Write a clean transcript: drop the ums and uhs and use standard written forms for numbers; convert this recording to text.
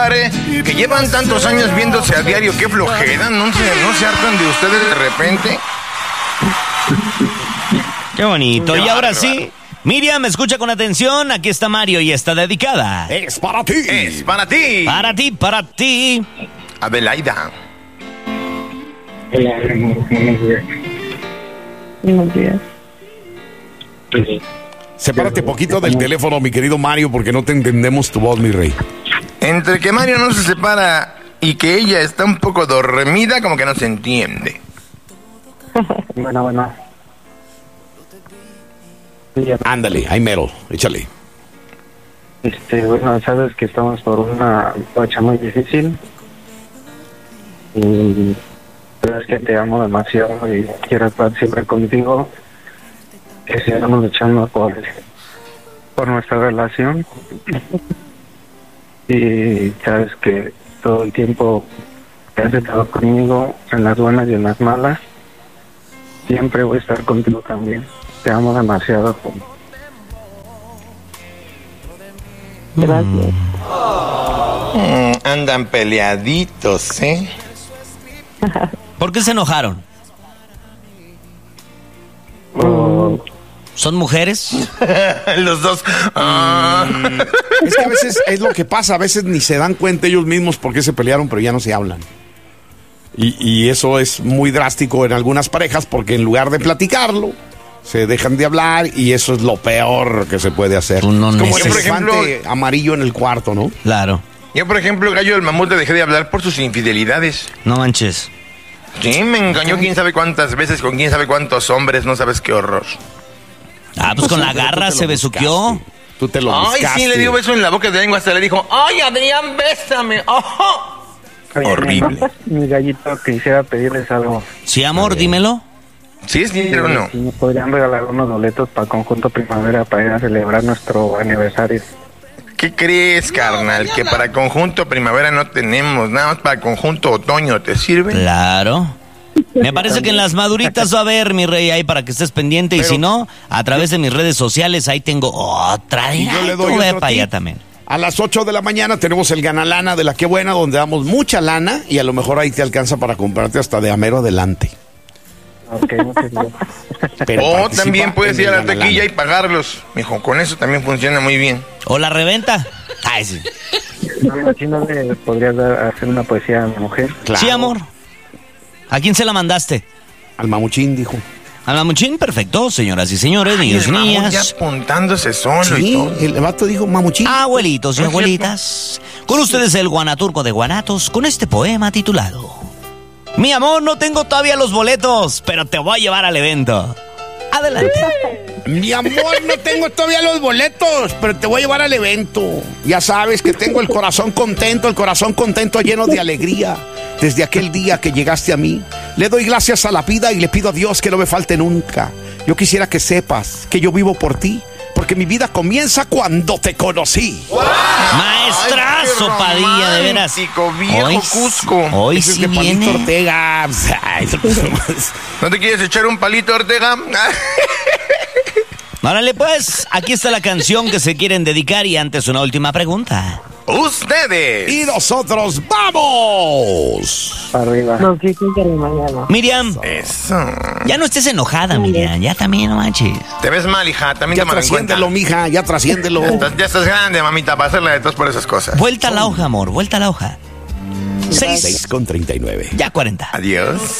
Que llevan tantos años viéndose a diario, qué flojera, no se hartan de ustedes de repente. Qué bonito. Qué Y ahora bárbaro. sí, Miriam, escucha con atención. Aquí está Mario y está dedicada. Es para ti. Es para ti. Para ti, para ti. Adelaida. Hola, amor, buenos días. Buenos días. Sepárate poquito del teléfono, mi querido Mario, porque no te entendemos tu voz, mi rey. Entre que Mario no se separa y que ella está un poco dormida, como que no se entiende. Bueno. Sí, ya. Ándale, ahí mero, échale. Bueno, sabes que estamos por una racha muy difícil. Y sabes que te amo demasiado y quiero estar siempre contigo. Que sigamos luchando por nuestra relación. Y sabes que todo el tiempo que has estado conmigo, en las buenas y en las malas, siempre voy a estar contigo también. Te amo demasiado. Gracias. Andan peleaditos, ¿eh? ¿Por qué se enojaron? ¿Son mujeres? Los dos. Es que a veces es lo que pasa, a veces ni se dan cuenta ellos mismos por qué se pelearon, pero ya no se hablan. Y eso es muy drástico en algunas parejas, porque en lugar de platicarlo, se dejan de hablar y eso es lo peor que se puede hacer. Tú no es como el necesitas- elefante amarillo en el cuarto, ¿no? Claro. Yo, por ejemplo, Gallo del Mamut, le dejé de hablar por sus infidelidades. No manches. Sí, me engañó quién sabe cuántas veces con quién sabe cuántos hombres, no sabes qué horror. Ah, pues con la Sí, pero garra tú te se lo besuqueó. buscaste. Tú te lo Ay, buscaste. sí, le dio beso en la boca de lengua, hasta le dijo, ¡ay, Adrián, bésame! ¡Ojo! Horrible. Mi gallito, quisiera pedirles algo. Sí, amor, dímelo. ¿Sí es dinero o no? Si me podrían regalar unos boletos para Conjunto Primavera para ir a celebrar nuestro aniversario. ¿Qué crees, carnal? Que para conjunto primavera no tenemos, nada más para conjunto otoño, ¿te sirve? Claro. Me parece que en las maduritas va a haber, mi rey, ahí para que estés pendiente. Y si no, a través de mis redes sociales, ahí tengo otra. Y yo le Ay, doy tú ve otro para allá tip. también. A las 8 de la mañana tenemos el Ganalana de la Qué Buena, donde damos mucha lana y a lo mejor ahí te alcanza para comprarte hasta de Amero adelante. Ok, muchas gracias. Pero O participa también puedes en ir el a la Ganalana. taquilla y pagarlos. Mijo, con eso también funciona muy bien. O la reventa. Ay, sí. ¿Aquí no le podrías hacer una poesía a mi mujer? Claro. Sí, amor. ¿A quién se la mandaste? Al mamuchín, dijo. ¿Al mamuchín? Perfecto, señoras y señores, niños y El mamut ya niñas. apuntándose solo y Sí, todo. el vato dijo mamuchín. Abuelitos y ¿No es abuelitas, con ustedes el guanaturco de Guanatos con este poema titulado Mi amor, no tengo todavía los boletos, pero te voy a llevar al evento. Adelante. Mi amor, no tengo todavía los boletos, pero te voy a llevar al evento. Ya sabes que tengo el corazón contento lleno de alegría. Desde aquel día que llegaste a mí, le doy gracias a la vida y le pido a Dios que no me falte nunca. Yo quisiera que sepas que yo vivo por ti, porque mi vida comienza cuando te conocí. Maestrazo, Ay, qué Padilla, de veras. romántico, viejo Cusco. Hoy Ese es sí de Palito viene. Ortega. Ay, ¿No te quieres echar un palito, Ortega? Órale, pues, aquí está la canción que se quieren dedicar y antes una última pregunta. Ustedes. y nosotros vamos. Para arriba. Los hijos de la mañana. Miriam, Eso. ya no estés enojada, Miriam, ya también, no manches. Te ves mal, hija. También Ya te en cuenta. trasciéndelo, mija, ya trasciéndelo. Ya estás grande, mamita, para hacerla de tos por esas cosas. Vuelta a la hoja, amor, vuelta a la hoja. 6, 6:39. ya 40. Adiós.